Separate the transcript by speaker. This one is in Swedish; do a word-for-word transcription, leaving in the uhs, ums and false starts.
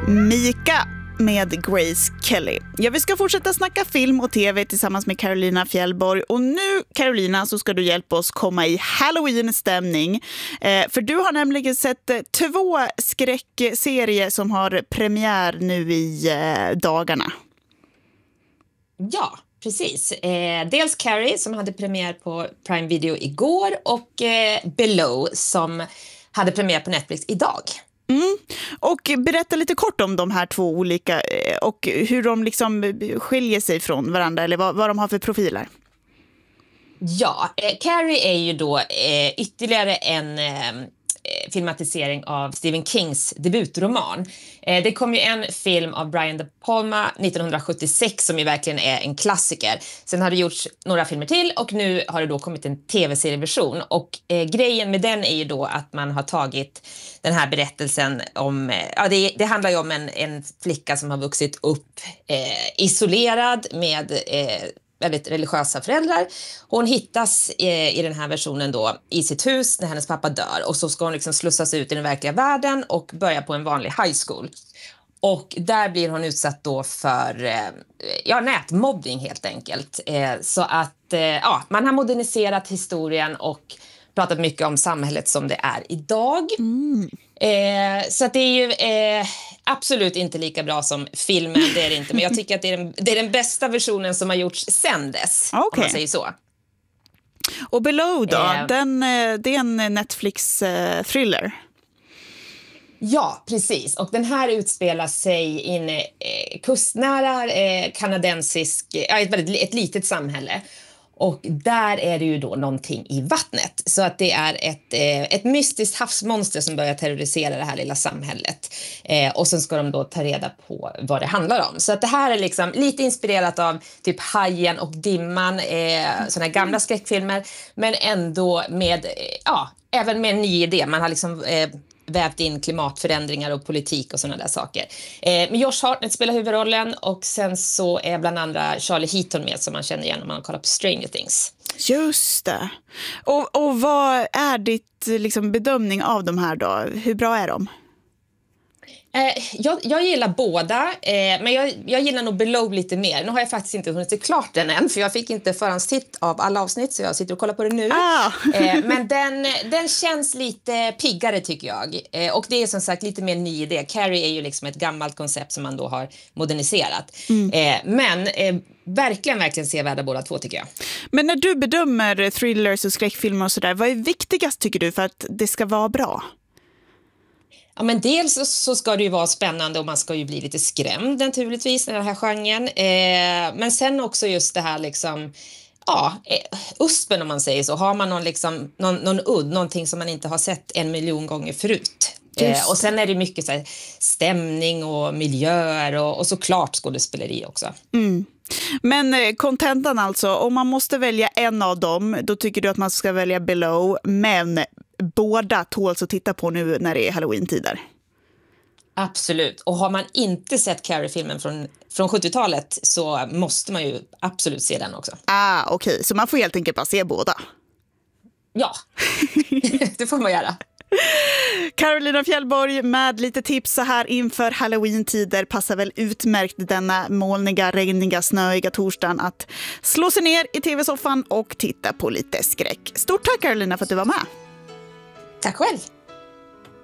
Speaker 1: Mika med Grace Kelly. Ja, vi ska fortsätta snacka film och tv tillsammans med Carolina Fjällborg. Och nu, Carolina, så ska du hjälpa oss komma i Halloween-stämning. Eh, för du har nämligen sett eh, två skräckserier som har premiär nu i eh, dagarna.
Speaker 2: Ja, precis. Eh, dels Carrie som hade premiär på Prime Video igår och eh, Below som hade premiär på Netflix idag.
Speaker 1: Mm. Och berätta lite kort om de här två olika och hur de liksom skiljer sig från varandra eller vad, vad de har för profiler.
Speaker 2: Ja, eh, Carrie är ju då eh, ytterligare en eh, filmatisering av Stephen Kings debutroman. Eh, det kom ju en film av Brian De Palma nittonhundrasjuttiosex som ju verkligen är en klassiker. Sen har det gjorts några filmer till och nu har det då kommit en tv-serieversion. Och eh, grejen med den är ju då att man har tagit den här berättelsen om, eh, ja det, det handlar ju om en, en flicka som har vuxit upp eh, isolerad med eh, väldigt religiösa föräldrar. Hon hittas eh, i den här versionen då i sitt hus när hennes pappa dör och så ska hon liksom slussas ut i den verkliga världen och börja på en vanlig high school. Och där blir hon utsatt då för eh, ja, nätmobbning helt enkelt. Eh, så att eh, ja, man har moderniserat historien och pratat mycket om samhället som det är idag. Mm. Eh, så att det är ju eh, absolut inte lika bra som filmen, det är det inte. Men jag tycker att det är den, det är den bästa versionen som har gjorts sen dess, okay. Om man säger så.
Speaker 1: Och Below då, eh, den, det är en Netflix-thriller.
Speaker 2: Ja, precis. Och den här utspelar sig i en eh, kustnära eh, kanadensisk, ja, ett, väldigt, ett litet samhälle. Och där är det ju då någonting i vattnet. Så att det är ett, eh, ett mystiskt havsmonster som börjar terrorisera det här lilla samhället. Eh, och sen ska de då ta reda på vad det handlar om. Så att det här är liksom lite inspirerat av typ Hajen och Dimman, eh, såna här gamla skräckfilmer. Men ändå med, eh, ja, även med en ny idé. Man har liksom eh, vävt in klimatförändringar och politik och såna där saker. Eh, men Josh Hartnett spelar huvudrollen och sen så är bland andra Charlie Heaton med som man känner igen om man kollar på Stranger Things.
Speaker 1: Just det. Och, och vad är ditt liksom, bedömning av de här då? Hur bra är de?
Speaker 2: Eh, jag, jag gillar båda, eh, men jag, jag gillar nog Below lite mer. Nu har jag faktiskt inte hunnit se klart den än, för jag fick inte förhandstitt av alla avsnitt, så jag sitter och kollar på det nu.
Speaker 1: Ah.
Speaker 2: eh, men den, den känns lite piggare tycker jag. Eh, och det är som sagt lite mer ny idé. Carrie är ju liksom ett gammalt koncept som man då har moderniserat. Mm. Eh, men eh, verkligen, verkligen sevärda båda två tycker jag.
Speaker 1: Men när du bedömer thrillers och skräckfilmer och sådär, vad är viktigast tycker du för att det ska vara bra?
Speaker 2: Ja, men dels så ska det ju vara spännande och man ska ju bli lite skrämd naturligtvis i den här genren. Eh, men sen också just det här liksom, ja, eh, uspen om man säger så. Har man någon, liksom, någon, någon udd, någonting som man inte har sett en miljon gånger förut. Eh, och sen är det mycket så här, stämning och miljöer och, och såklart skådespeleri också.
Speaker 1: Mm. Men kontentan alltså, om man måste välja en av dem, då tycker du att man ska välja Below, men båda tåls att titta på nu när det är Halloween-tider.
Speaker 2: Absolut, och har man inte sett Carrie-filmen från, från sjuttiotalet så måste man ju absolut se den också.
Speaker 1: Ah, okej, okay. Så man får helt enkelt bara se båda?
Speaker 2: Ja, det får man göra.
Speaker 1: Carolina Fjällborg med lite tips så här inför Halloween-tider passar väl utmärkt denna molniga, regniga, snöiga torsdagen att slå sig ner i tv-soffan och titta på lite skräck. Stort tack Carolina för att du var med.
Speaker 2: Tack själv.